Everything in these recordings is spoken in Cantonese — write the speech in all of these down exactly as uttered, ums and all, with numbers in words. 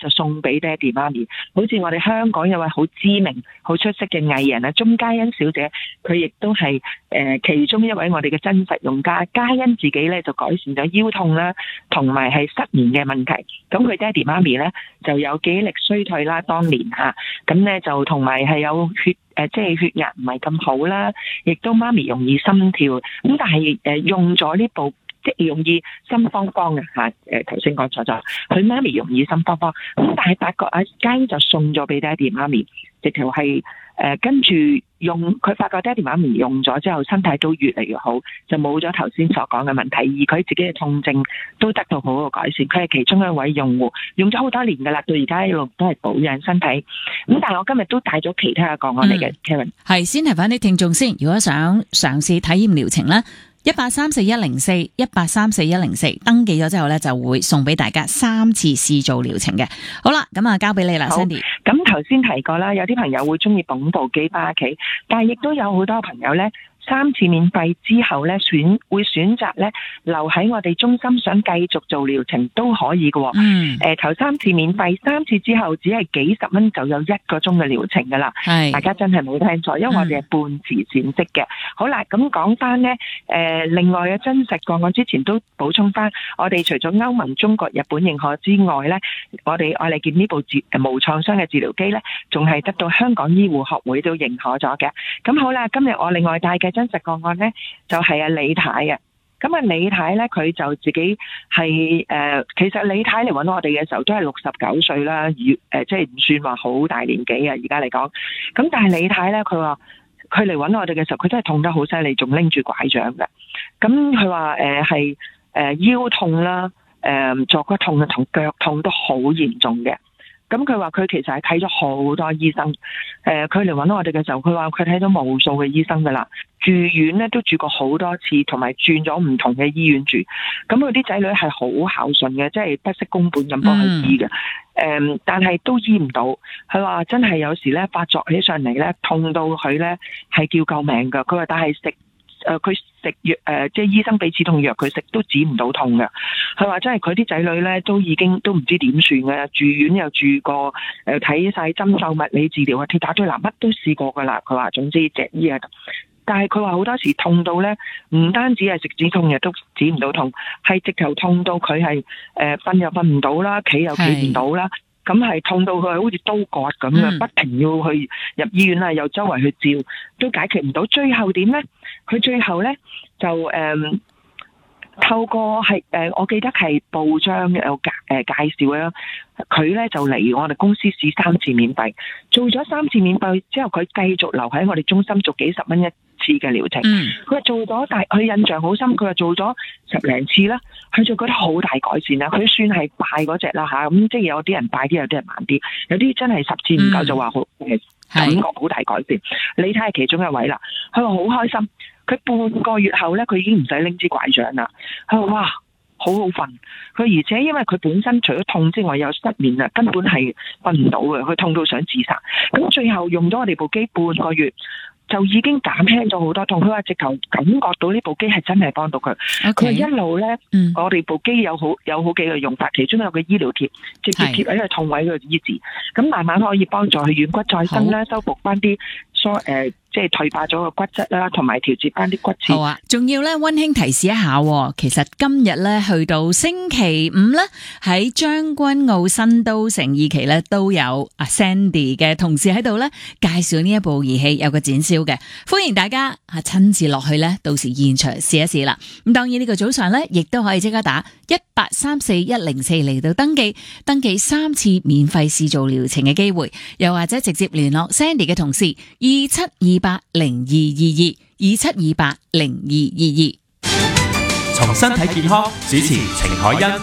就送俾爹哋媽咪。好似我哋香港有位好知名、好出色嘅藝人啊，鐘嘉欣小姐，佢亦都係誒其中一位我哋嘅真實用家。嘉欣自己咧就改善咗腰痛啦，同埋係失眠嘅問題。咁佢爹哋媽咪咧就有記憶力衰退啦，當年嚇，咁咧就同埋係有血。誒，即係血壓唔係咁好啦，亦都媽咪容易心跳，咁但係誒用咗呢部即係容易心慌慌嘅嚇，誒頭先講錯咗，佢媽咪容易心慌慌，咁但係發覺阿嘉欣就送咗俾爹哋媽咪，直頭係誒跟住用，佢發覺爹哋媽咪用咗之後，身體都越嚟越好，就冇咗頭先所講嘅問題，而佢自己嘅痛症都得到好好改善。佢係其中一位用戶，用咗好多年噶啦，到而家一路都係保養身體。咁但係我今日都帶咗其他嘅個案嚟嘅 Karen。 係先提翻啲聽眾先，如果想嘗試體驗療程咧，一八三四一零四一八三四一零四登記咗之後咧，就會送俾大家三次試做療程嘅。好啦，咁啊交俾你啦 ，Sandy。 咁頭先提過啦，有啲朋友會中意捧部機翻屋企，但係亦都有好多朋友咧。三次免費之後咧，選會選擇咧留喺我哋中心，想繼續做療程都可以嘅。嗯，誒頭三次免費，三次之後只係幾十蚊就有一個鐘嘅療程噶啦。係，大家真係冇聽錯，因為我哋係半慈善式嘅。好啦，咁講翻咧，誒另外嘅真實個案之前都補充翻，我哋除咗歐盟、中國、日本認可之外咧，我哋愛麗健呢部治無創傷嘅治療機咧，仲係得到香港醫護學會都認可咗嘅。咁好啦，今日我另外帶嘅真實個案呢，就係阿李太啊，咁啊李太呢，佢就自己係誒、呃，其實李太嚟揾我哋嘅時候都係六十九歲啦，與誒即係唔算話好大年紀啊，而家嚟講，咁但係李太呢，佢話佢嚟揾我哋嘅時候，佢真係痛得好犀利，仲拎住拐杖嘅，咁佢話誒係誒腰痛啦，誒、呃、坐骨痛啊，同腳痛都好嚴重嘅。咁佢話佢其實係睇咗好多醫生，誒佢嚟揾我哋嘅時候，佢話佢睇咗無數嘅醫生噶啦，住院咧都住過好多次，同埋轉咗唔同嘅醫院住。咁佢啲仔女係好孝順嘅，即係不惜工本咁幫佢醫嘅。誒、嗯，但係都醫唔到。佢話真係有時咧發作起上嚟咧，痛到佢咧係叫救命噶。佢話但係食。誒佢食藥誒，即係醫生俾止痛藥佢食都止唔到痛嘅。佢話真係佢啲仔女咧都已經都唔知點算嘅，住院又住過，誒睇晒針灸物理治療啊、鐵打推拿乜都試過噶啦。佢話總之隻醫啊，但係佢話好多時痛到咧，唔單止係食止痛藥都止唔到痛，係直頭痛到佢係誒瞓又瞓唔到啦，企又企唔到啦。咁係痛到佢好似刀割咁嘅，嗯、不停要去入醫院啊，又周圍去照，都解決唔到。最後點咧？佢最後咧就誒、嗯、透過係誒、呃，我記得係報章有介誒介紹啦，佢咧就嚟我哋公司試三次免費，做咗三次免費之後，佢繼續留喺我哋中心做幾十蚊一次嘅療程。佢話、嗯、做咗，但係佢印象好深，佢話做咗十零次啦，佢就覺得好大改善啦。佢算係快嗰隻啦吓，咁即係有啲人快啲，有啲人慢啲，有啲真係十次唔夠就話好誒感覺好大改善。你睇下其中一位啦，佢話好開心，佢半個月後咧，佢已經唔使拎支拐杖啦。佢話哇，好好瞓。佢而且因為佢本身除咗痛之外有失眠啊，根本係瞓唔到嘅，佢痛到想自殺。咁最後用咗我哋部機半個月，就已經減輕咗好多痛。佢話直頭感覺到呢部機係真係幫到佢。佢 Okay. 一路咧，嗯、我哋部機有好有好幾個用法，其中有個醫療貼，直接貼喺個痛位嗰度醫治，咁是慢慢可以幫助佢軟骨再生啦，好修復翻啲疏誒。即係退化咗個骨質啦，同埋調節翻啲骨刺。 好啊，仲要咧溫馨提示一下，其實今日咧去到星期五咧，喺將軍澳新都城二期咧都有阿 Sandy 嘅同事喺度咧介紹呢一部儀器，有個展銷嘅，歡迎大家啊親自落去咧，到時現場試一試啦。咁當然呢個早上咧，亦都可以即刻打一八三四一零四嚟到登記，登記三次免費試做療程嘅機會，又或者直接聯絡 Sandy 嘅同事二七二八零二二二二七二八零二二二。 從身體健康主持程海欣。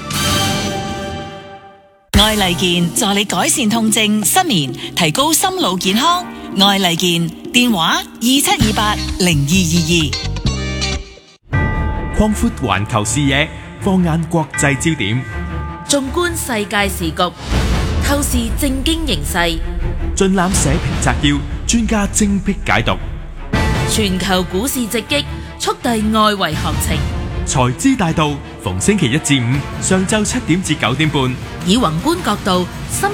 愛麗健助你改善痛症、失眠，提高心腦健康。愛麗健電話二七二八零二二二。 擴闊環球視野，放眼國際焦點， 縱觀世界時局，透視政經形勢， 盡覽社評摘要，專家精闢解讀。 全球股市直擊，速遞外圍行情。 財資大道，逢星期一至五上晝七點至九點半， 以宏觀角度深